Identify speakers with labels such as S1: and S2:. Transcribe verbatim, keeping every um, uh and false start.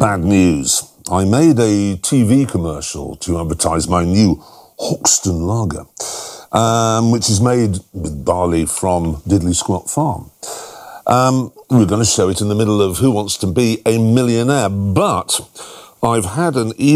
S1: Bad news. I made a T V commercial to advertise my new Hoxton Lager, um, which is made with barley from Diddley Squat Farm. Um, we're going to show it in the middle of Who Wants to Be a Millionaire, but I've had an email